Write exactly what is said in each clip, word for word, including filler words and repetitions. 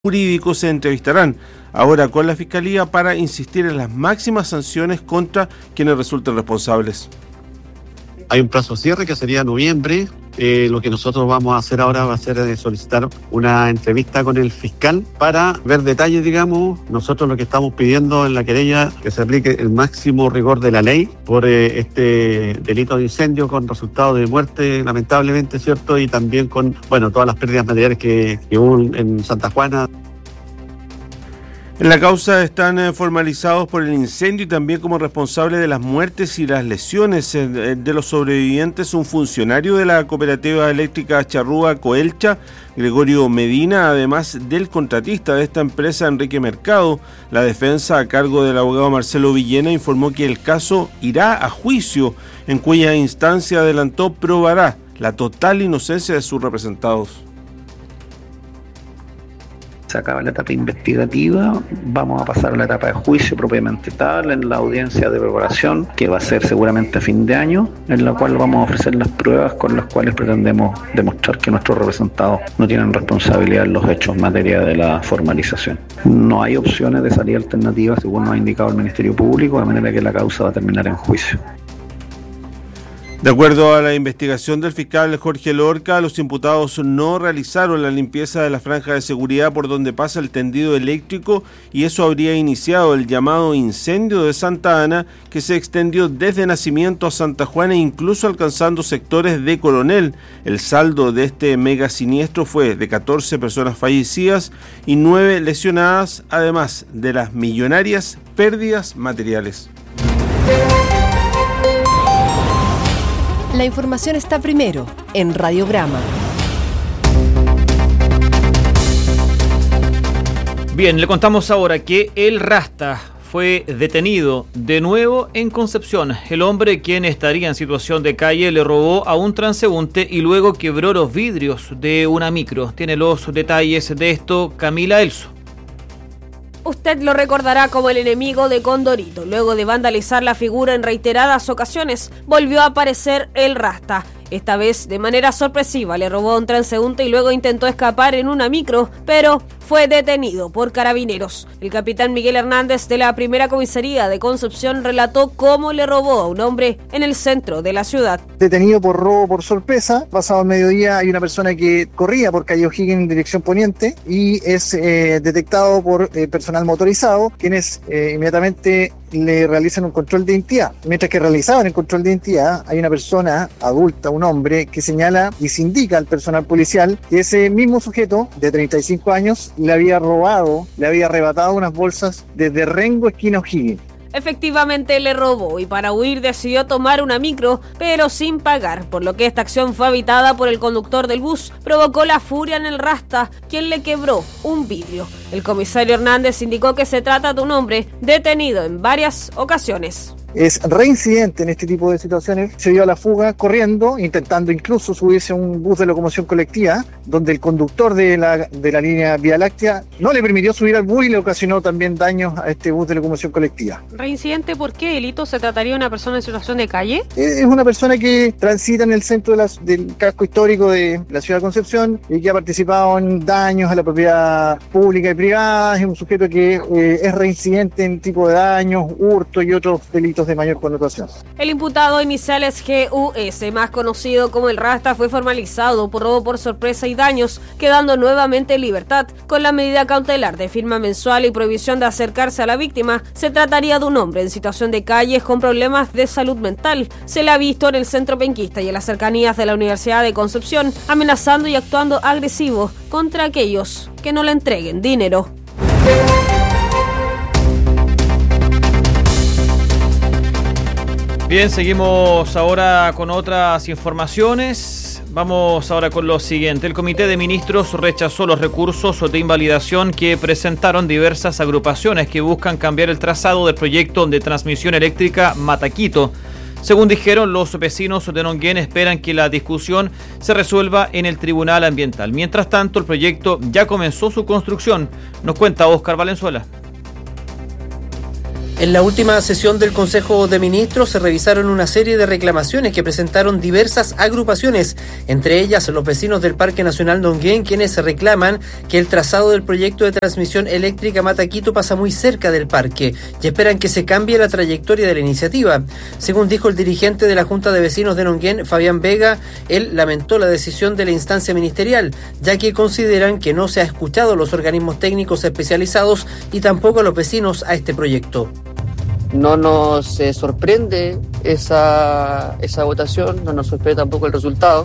jurídicos se entrevistarán ahora con la Fiscalía para insistir en las máximas sanciones contra quienes resulten responsables. Hay un plazo cierre que sería noviembre. Eh, lo que nosotros vamos a hacer ahora va a ser eh, solicitar una entrevista con el fiscal para ver detalles, digamos. Nosotros lo que estamos pidiendo en la querella que se aplique el máximo rigor de la ley por eh, este delito de incendio con resultado de muerte, lamentablemente, ¿cierto? Y también con, bueno, todas las pérdidas materiales que, que hubo en Santa Juana. En la causa están formalizados por el incendio y también como responsable de las muertes y las lesiones de los sobrevivientes un funcionario de la cooperativa eléctrica Charrúa Coelcha, Gregorio Medina, además del contratista de esta empresa, Enrique Mercado. La defensa, a cargo del abogado Marcelo Villena, informó que el caso irá a juicio, en cuya instancia, adelantó, probará la total inocencia de sus representados. Se acaba la etapa investigativa, vamos a pasar a la etapa de juicio propiamente tal, en la audiencia de preparación, que va a ser seguramente a fin de año, en la cual vamos a ofrecer las pruebas con las cuales pretendemos demostrar que nuestros representados no tienen responsabilidad en los hechos en materia de la formalización. No hay opciones de salida alternativa, según nos ha indicado el Ministerio Público, de manera que la causa va a terminar en juicio. De acuerdo a la investigación del fiscal Jorge Lorca, los imputados no realizaron la limpieza de la franja de seguridad por donde pasa el tendido eléctrico y eso habría iniciado el llamado incendio de Santa Ana, que se extendió desde Nacimiento a Santa Juana, incluso alcanzando sectores de Coronel. El saldo de este mega siniestro fue de catorce personas fallecidas y nueve lesionadas, además de las millonarias pérdidas materiales. La información está primero en Radiograma. Bien, le contamos ahora que el Rasta fue detenido de nuevo en Concepción. El hombre, quien estaría en situación de calle, le robó a un transeúnte y luego quebró los vidrios de una micro. Tiene los detalles de esto Camila Elso. Usted lo recordará como el enemigo de Condorito. Luego de vandalizar la figura en reiteradas ocasiones, volvió a aparecer el Rasta. Esta vez, de manera sorpresiva, le robó a un transeúnte y luego intentó escapar en una micro, pero fue detenido por carabineros. El capitán Miguel Hernández de la primera comisaría de Concepción relató cómo le robó a un hombre en el centro de la ciudad. Detenido por robo por sorpresa. Pasado el mediodía hay una persona que corría por calle O'Higgins en dirección poniente y es eh, detectado por eh, personal motorizado, quienes eh, inmediatamente le realizan un control de identidad. Mientras que realizaban el control de identidad, hay una persona adulta, un hombre, que señala y se indica al personal policial que ese mismo sujeto de treinta y cinco años le había robado, le había arrebatado unas bolsas desde Rengo, esquina O'Higgins. Efectivamente le robó y para huir decidió tomar una micro, pero sin pagar, por lo que esta acción fue habitada por el conductor del bus, provocó la furia en el Rasta, quien le quebró un vidrio. El comisario Hernández indicó que se trata de un hombre detenido en varias ocasiones. Es reincidente en este tipo de situaciones. Se dio a la fuga corriendo, intentando incluso subirse a un bus de locomoción colectiva, donde el conductor de la, de la línea Vía Láctea no le permitió subir al bus y le ocasionó también daños a este bus de locomoción colectiva. ¿Reincidente por qué delito? ¿Se trataría de una persona en situación de calle? Es una persona que transita en el centro de la, del casco histórico de la ciudad de Concepción y que ha participado en daños a la propiedad pública y privada. Es un sujeto que eh, es reincidente en tipo de daños, hurto y otros delitos de mayor connotación. El imputado iniciales G U S, más conocido como el Rasta, fue formalizado por robo por sorpresa y daños, quedando nuevamente en libertad. Con la medida cautelar de firma mensual y prohibición de acercarse a la víctima, se trataría de un hombre en situación de calle con problemas de salud mental. Se le ha visto en el centro penquista y en las cercanías de la Universidad de Concepción, amenazando y actuando agresivo contra aquellos que no le entreguen dinero. Bien, seguimos ahora con otras informaciones. Vamos ahora con lo siguiente. El Comité de Ministros rechazó los recursos de invalidación que presentaron diversas agrupaciones que buscan cambiar el trazado del proyecto de transmisión eléctrica Mataquito. Según dijeron, los vecinos de Nonguén esperan que la discusión se resuelva en el Tribunal Ambiental. Mientras tanto, el proyecto ya comenzó su construcción. Nos cuenta Óscar Valenzuela. En la última sesión del Consejo de Ministros se revisaron una serie de reclamaciones que presentaron diversas agrupaciones, entre ellas los vecinos del Parque Nacional Nonguén, quienes reclaman que el trazado del proyecto de transmisión eléctrica Mata-Quito pasa muy cerca del parque y esperan que se cambie la trayectoria de la iniciativa. Según dijo el dirigente de la Junta de Vecinos de Nonguén, Fabián Vega, él lamentó la decisión de la instancia ministerial, ya que consideran que no se ha escuchado a los organismos técnicos especializados y tampoco a los vecinos a este proyecto. No nos eh, sorprende esa, esa votación, no nos sorprende tampoco el resultado,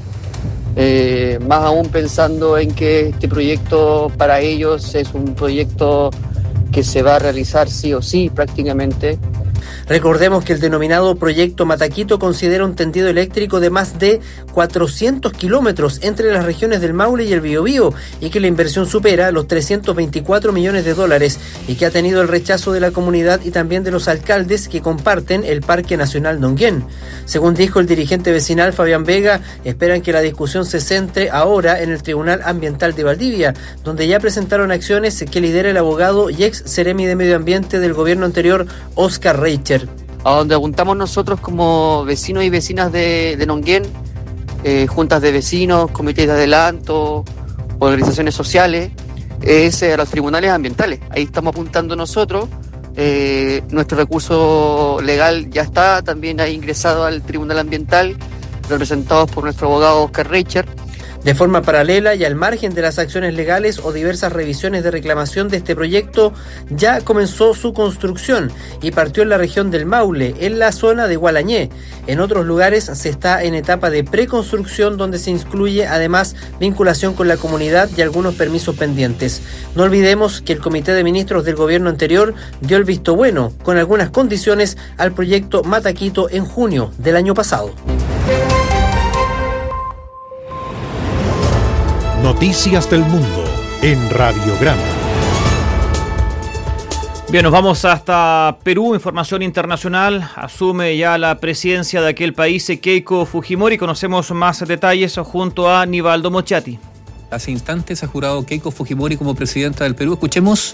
eh, más aún pensando en que este proyecto para ellos es un proyecto que se va a realizar sí o sí prácticamente. Recordemos que el denominado Proyecto Mata-Quito considera un tendido eléctrico de más de cuatrocientos kilómetros entre las regiones del Maule y el Biobío y que la inversión supera los trescientos veinticuatro millones de dólares y que ha tenido el rechazo de la comunidad y también de los alcaldes que comparten el Parque Nacional Nonguén. Según dijo el dirigente vecinal Fabián Vega, esperan que la discusión se centre ahora en el Tribunal Ambiental de Valdivia, donde ya presentaron acciones que lidera el abogado y ex seremi de Medio Ambiente del gobierno anterior, Oscar Reicher. A donde apuntamos nosotros como vecinos y vecinas de, de Nonguén, eh, juntas de vecinos, comités de adelanto, organizaciones sociales, es a los tribunales ambientales. Ahí estamos apuntando nosotros. Eh, nuestro recurso legal ya está también ha ingresado al Tribunal Ambiental, representados por nuestro abogado Oscar Reicher. De forma paralela y al margen de las acciones legales o diversas revisiones de reclamación de este proyecto, ya comenzó su construcción y partió en la región del Maule, en la zona de Gualañé. En otros lugares se está en etapa de preconstrucción, donde se incluye además vinculación con la comunidad y algunos permisos pendientes. No olvidemos que el Comité de Ministros del gobierno anterior dio el visto bueno, con algunas condiciones, al proyecto Mata-Quito en junio del año pasado. Noticias del Mundo en Radiograma. Bien, nos vamos hasta Perú. Información internacional. Asume ya la presidencia de aquel país Keiko Fujimori. Conocemos más detalles junto a Nivaldo Mochati. Hace instantes ha jurado Keiko Fujimori como presidenta del Perú. Escuchemos.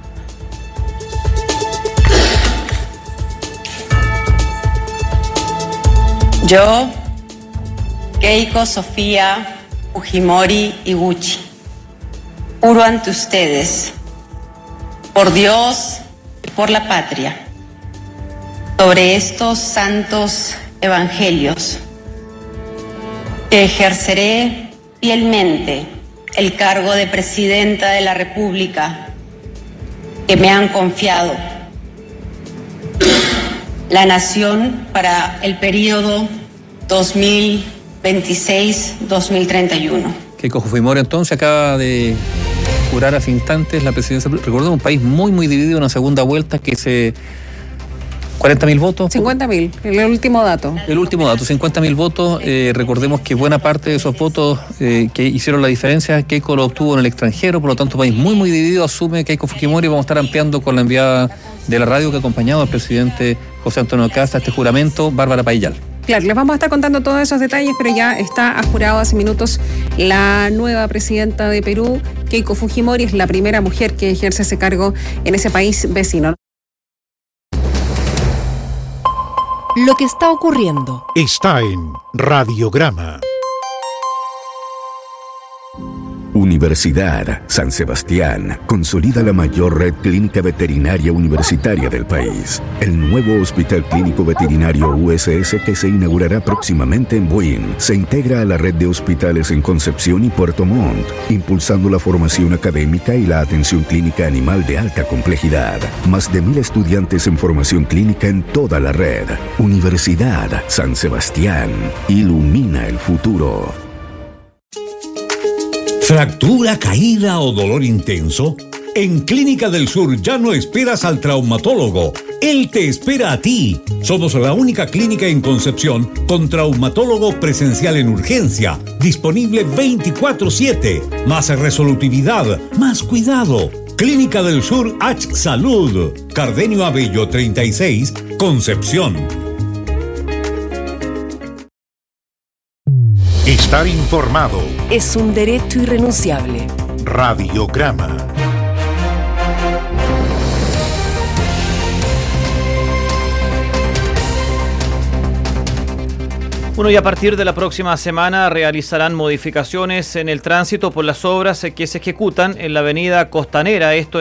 Yo, Keiko Sofía Fujimori Iguchi, juro ante ustedes, por Dios y por la patria, sobre estos santos evangelios, que ejerceré fielmente el cargo de presidenta de la República que me han confiado la nación para el periodo dos mil veintiséis a dos mil treinta y uno. Keiko Fujimori entonces acaba de jurar hace instantes la presidencia. Recordemos, un país muy muy dividido, una segunda vuelta que se... cuarenta mil votos. cincuenta mil, el último dato. El último dato, cincuenta mil votos. Eh, recordemos que buena parte de esos votos eh, que hicieron la diferencia, Keiko lo obtuvo en el extranjero, por lo tanto, país muy muy dividido, asume Keiko Fujimori. Vamos a estar ampliando con la enviada de la radio que ha acompañado al presidente José Antonio Casta este juramento, Bárbara Paillal. Claro, les vamos a estar contando todos esos detalles, pero ya está a jurado hace minutos la nueva presidenta de Perú, Keiko Fujimori. Es la primera mujer que ejerce ese cargo en ese país vecino. Lo que está ocurriendo está en Radiograma. Universidad San Sebastián consolida la mayor red clínica veterinaria universitaria del país. El nuevo Hospital Clínico Veterinario U S S, que se inaugurará próximamente en Buin, se integra a la red de hospitales en Concepción y Puerto Montt, impulsando la formación académica y la atención clínica animal de alta complejidad. Más de mil estudiantes en formación clínica en toda la red. Universidad San Sebastián ilumina el futuro. ¿Fractura, caída o dolor intenso? En Clínica del Sur ya no esperas al traumatólogo. Él te espera a ti. Somos la única clínica en Concepción con traumatólogo presencial en urgencia, disponible veinticuatro siete. Más resolutividad, más cuidado. Clínica del Sur H Salud. Cardenio Abello treinta y seis, Concepción. Estar informado es un derecho irrenunciable. Radiograma. Bueno, y a partir de la próxima semana realizarán modificaciones en el tránsito por las obras que se ejecutan en la avenida Costanera, esto